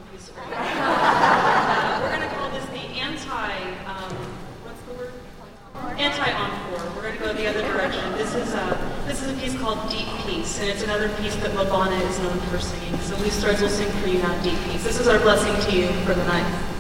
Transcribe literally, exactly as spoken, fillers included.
piece of work. uh, we're going to call this the anti, um, what's the word? Anti-encore. We're going to go the other direction. This is a this is a piece called Deep Peace, and it's another piece that Mabana is known for singing. So Loose Threads will sing for you now, Deep Peace. This is our blessing to you for the night.